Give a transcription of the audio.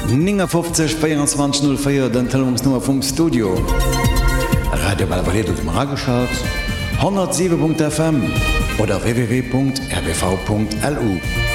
50 2404 den Telefonsnummer vom Studio. Radio Valladolid dem Radioschalt 107.fm oder www.rbv.lu.